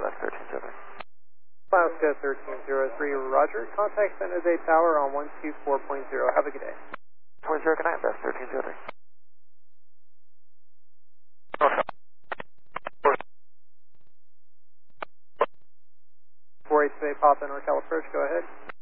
Alaska 1303. Alaska 1303, Roger. Contact San Jose Tower on 124.0. Have a good day. 20, good night, best 1303. 48 Papa NorCal approach, go ahead.